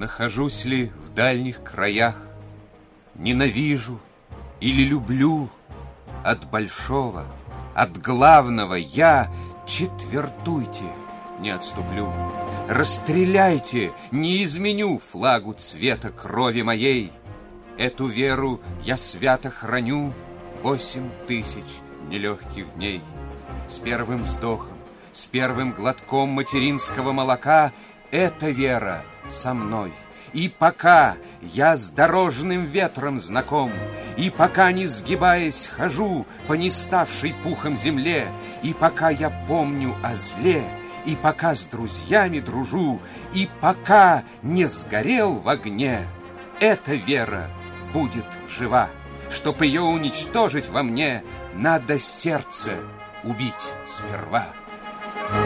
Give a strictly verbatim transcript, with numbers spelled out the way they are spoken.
Нахожусь ли в дальних краях, ненавижу или люблю, от большого, от главного я, четвертуйте, не отступлю. Расстреляйте, не изменю флагу цвета крови моей. Эту веру я свято храню восемь тысяч нелегких дней. С первым вздохом, с первым глотком материнского молока эта вера со мной. И пока я с дорожным ветром знаком, и пока, не сгибаясь, хожу по не ставшей пухом земле, и пока я помню о зле, и пока с друзьями дружу, и пока не сгорел в огне, эта вера будет жива. Чтоб ее уничтожить во мне, надо сердце убить сперва.